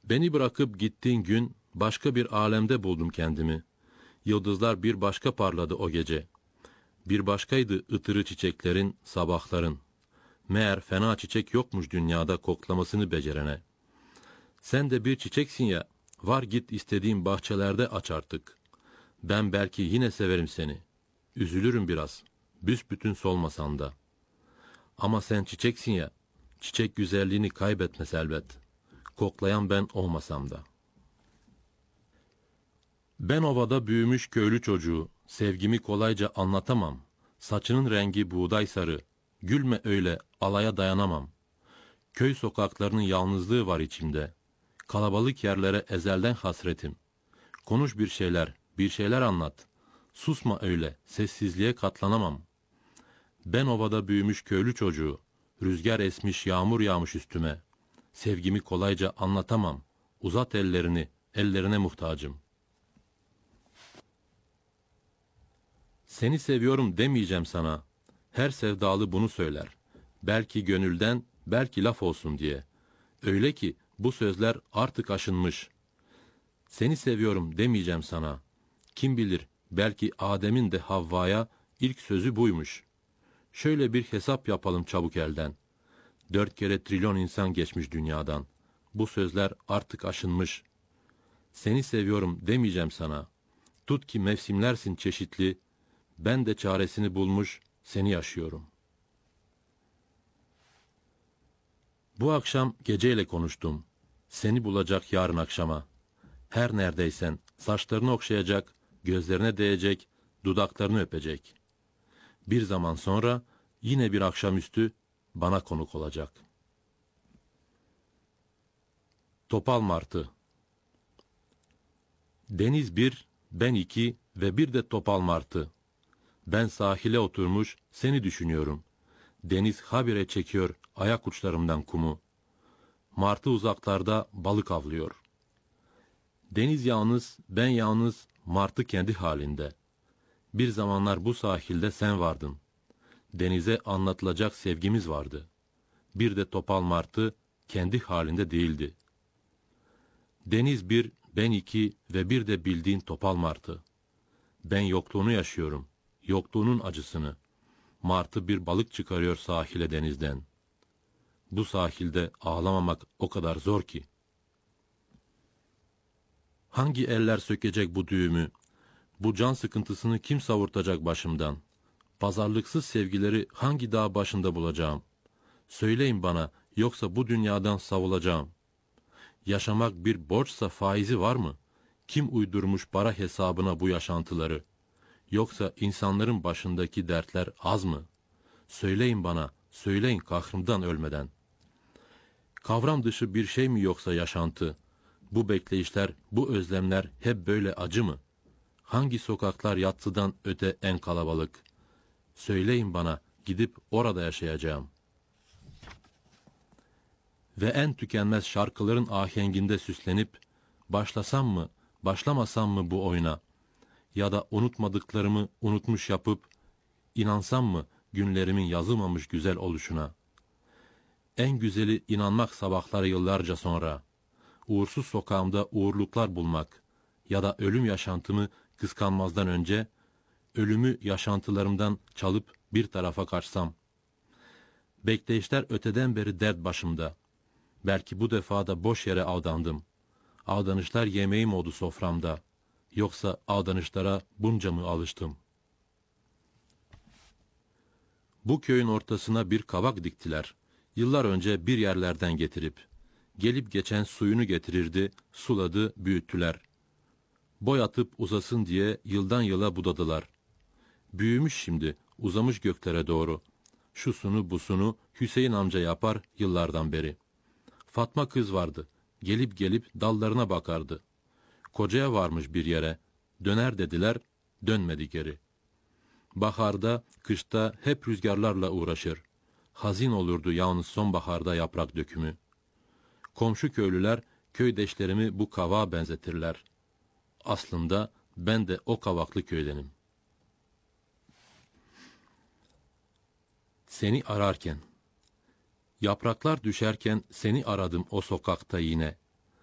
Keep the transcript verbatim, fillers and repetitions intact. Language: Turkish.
Beni bırakıp gittiğin gün başka bir alemde buldum kendimi. Yıldızlar bir başka parladı o gece. Bir başkaydı ıtırı çiçeklerin, sabahların. Meğer fena çiçek yokmuş dünyada koklamasını becerene. Sen de bir çiçeksin ya, var git istediğin bahçelerde aç artık. Ben belki yine severim seni. Üzülürüm biraz, büsbütün solmasan da. Ama sen çiçeksin ya, çiçek güzelliğini kaybetmez elbet. Koklayan ben olmasam da. Ben ovada büyümüş köylü çocuğu, sevgimi kolayca anlatamam. Saçının rengi buğday sarı, gülme öyle, alaya dayanamam. Köy sokaklarının yalnızlığı var içimde. Kalabalık yerlere ezelden hasretim. Konuş bir şeyler, bir şeyler anlat. Susma öyle, sessizliğe katlanamam. Ben ovada büyümüş köylü çocuğu, rüzgar esmiş, yağmur yağmış üstüme. Sevgimi kolayca anlatamam. Uzat ellerini, ellerine muhtacım. Seni seviyorum demeyeceğim sana. Her sevdalı bunu söyler. Belki gönülden, belki laf olsun diye. Öyle ki bu sözler artık aşınmış. Seni seviyorum demeyeceğim sana. Kim bilir, belki Adem'in de Havva'ya ilk sözü buymuş. Şöyle bir hesap yapalım çabuk elden. Dört kere trilyon insan geçmiş dünyadan. Bu sözler artık aşınmış. Seni seviyorum demeyeceğim sana. Tut ki mevsimlersin çeşitli. Ben de çaresini bulmuş, seni yaşıyorum. Bu akşam geceyle konuştum. Seni bulacak yarın akşama. Her neredeysen saçlarını okşayacak, gözlerine değecek, dudaklarını öpecek. Bir zaman sonra yine bir akşamüstü bana konuk olacak. Topal Martı. Deniz bir, ben iki ve bir de topal martı. Ben sahile oturmuş seni düşünüyorum. Deniz habire çekiyor ayak uçlarımdan kumu. Martı uzaklarda balık avlıyor. Deniz yalnız, ben yalnız, martı kendi halinde. Bir zamanlar bu sahilde sen vardın. Denize anlatılacak sevgimiz vardı. Bir de topal martı kendi halinde değildi. Deniz bir, ben iki ve bir de bildiğin topal martı. Ben yokluğunu yaşıyorum, yokluğunun acısını. Martı bir balık çıkarıyor sahile denizden. Bu sahilde ağlamamak o kadar zor ki. Hangi eller sökecek bu düğümü? Bu can sıkıntısını kim savurtacak başımdan? Pazarlıksız sevgileri hangi dağ başında bulacağım? Söyleyin bana, yoksa bu dünyadan savulacağım. Yaşamak bir borçsa faizi var mı? Kim uydurmuş para hesabına bu yaşantıları? Yoksa insanların başındaki dertler az mı? Söyleyin bana, söyleyin kahrımdan ölmeden. Kavram dışı bir şey mi yoksa yaşantı? Bu bekleyişler, bu özlemler hep böyle acı mı? Hangi sokaklar yatsıdan öte en kalabalık? Söyleyin bana, gidip orada yaşayacağım. Ve en tükenmez şarkıların ahenginde süslenip, başlasam mı, başlamasam mı bu oyuna? Ya da unutmadıklarımı unutmuş yapıp, inansam mı günlerimin yazılmamış güzel oluşuna? En güzeli inanmak sabahları yıllarca sonra. Uğursuz sokağımda uğurluklar bulmak ya da ölüm yaşantımı kıskanmazdan önce, ölümü yaşantılarımdan çalıp bir tarafa kaçsam. Bekleyişler öteden beri dert başımda. Belki bu defa da boş yere aldandım. Aldanışlar yemeğim oldu soframda. Yoksa aldanışlara bunca mı alıştım? Bu köyün ortasına bir kavak diktiler. Yıllar önce bir yerlerden getirip. Gelip geçen suyunu getirirdi, suladı, büyüttüler. Boy atıp uzasın diye yıldan yıla budadılar. Büyümüş şimdi, uzamış göklere doğru. Şusunu busunu Hüseyin amca yapar yıllardan beri. Fatma kız vardı, gelip gelip dallarına bakardı. Kocaya varmış bir yere, döner dediler, dönmedi geri. Baharda, kışta hep rüzgarlarla uğraşır. Hazin olurdu yalnız sonbaharda yaprak dökümü. Komşu köylüler köydeşlerimi bu kavağa benzetirler. Aslında ben de o kavaklı köydenim. Seni ararken, yapraklar düşerken seni aradım o sokakta yine.